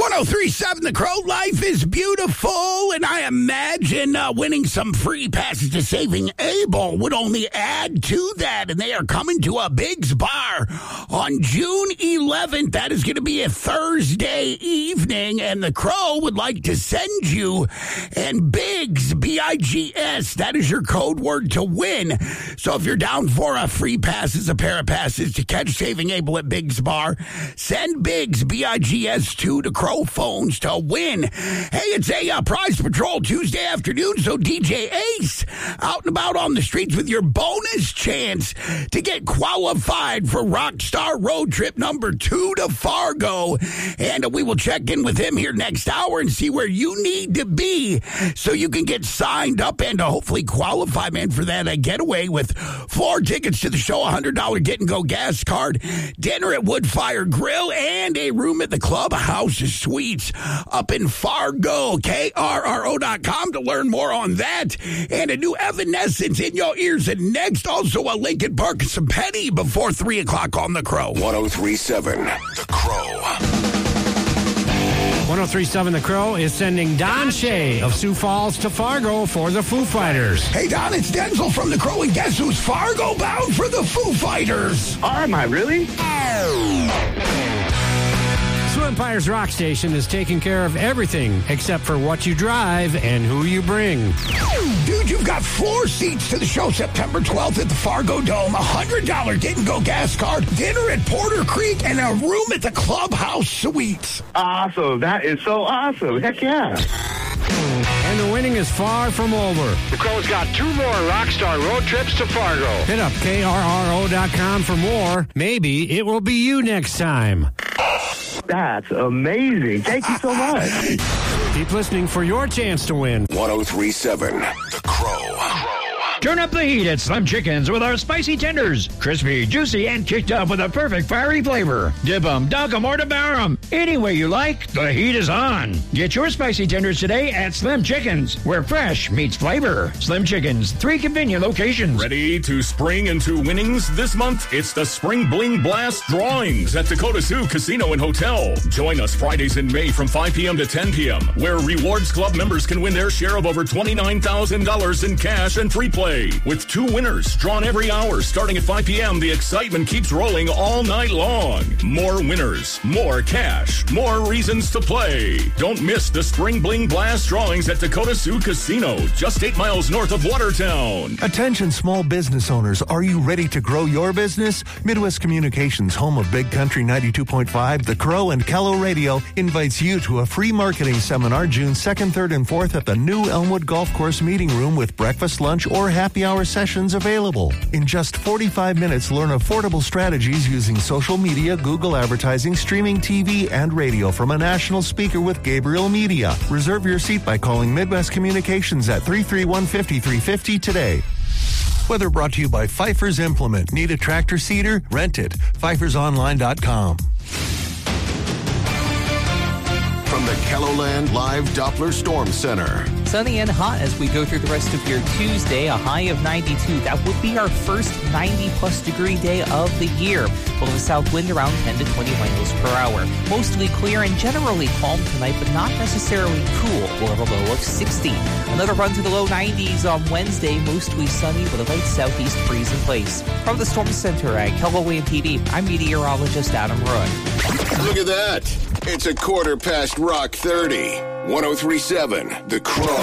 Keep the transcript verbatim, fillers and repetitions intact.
one oh three point seven The Crow, life is beautiful, and I imagine uh, winning some free passes to Saving Abel would only add to that, and they are coming to a Biggs Bar on June eleventh. That is going to be a Thursday evening, and The Crow would like to send you, and Biggs, B I G S, that is your code word to win. So if you're down for a free passes, a pair of passes to catch Saving Abel at Biggs Bar, send Biggs, B I G S, two to Crow Phones to win. Hey, it's a uh, Prize Patrol Tuesday afternoon, so D J Ace out and about on the streets with your bonus chance to get qualified for Rockstar Road Trip number two to Fargo. And uh, we will check in with him here next hour and see where you need to be so you can get signed up and uh, hopefully qualify, man, for that uh, getaway with four tickets to the show, a one hundred dollars get-and-go gas card, dinner at Woodfire Grill, and a room at the Clubhouse Suites up in Fargo. K R R O dot com to learn more on that. And a new Evanescence in your ears. And next, also a Lincoln Park and some Petty before three o'clock on The Crow. one oh three point seven The Crow. one oh three point seven The Crow is sending Don Shea of Sioux Falls to Fargo for the Foo Fighters. Hey, Don, it's Denzel from The Crow, and guess who's Fargo bound for the Foo Fighters? Oh, am I really? Sioux Empire's Rock Station is taking care of everything except for what you drive and who you bring. Dude, you've got floor seats to the show September twelfth at the Fargo Dome, a one hundred dollars get-and-go gas card, dinner at Porter Creek, and a room at the Clubhouse Suites. Awesome. That is so awesome. Heck yeah. And the winning is far from over. The Crow's got two more Rockstar road trips to Fargo. Hit up K R R O dot com for more. Maybe it will be you next time. That's amazing. Thank you so much. Keep listening for your chance to win. one oh three point seven The Crow. Turn up the heat at Slim Chickens with our spicy tenders. Crispy, juicy, and kicked up with a perfect fiery flavor. Dip 'em, dunk 'em, or devour 'em. Any way you like, the heat is on. Get your spicy tenders today at Slim Chickens, where fresh meets flavor. Slim Chickens, three convenient locations. Ready to spring into winnings this month? It's the Spring Bling Blast Drawings at Dakota Sioux Casino and Hotel. Join us Fridays in May from five p.m. to ten p.m., where Rewards Club members can win their share of over twenty-nine thousand dollars in cash and free play. With two winners drawn every hour starting at five p.m., the excitement keeps rolling all night long. More winners, more cash, more reasons to play. Don't miss the Spring Bling Blast Drawings at Dakota Sioux Casino, just eight miles north of Watertown. Attention small business owners, are you ready to grow your business? Midwest Communications, home of Big Country ninety-two point five, The Crow, and Kello Radio, invites you to a free marketing seminar June second, third, and fourth at the new Elmwood Golf Course Meeting Room with breakfast, lunch, or happy hour sessions available. In just forty-five minutes, learn affordable strategies using social media, Google advertising, streaming T V, and radio from a national speaker with Gabriel Media. Reserve your seat by calling Midwest Communications at three three one, five three five zero today. Weather brought to you by Pfeiffer's Implement. Need a tractor seeder? Rent it. Pfeifers Online dot com. From the Kelloland Live Doppler Storm Center. Sunny and hot as we go through the rest of your Tuesday, a high of ninety-two. That would be our first ninety-plus degree day of the year. We'll have a south wind around ten to twenty miles per hour. Mostly clear and generally calm tonight, but not necessarily cool. We'll have a low of sixty. Another run to the low nineties on Wednesday, mostly sunny with a light southeast breeze in place. From the Storm Center at K L O A T V, I'm meteorologist Adam Roy. Look at that. It's a quarter past Rock thirty. one oh three point seven The Crow.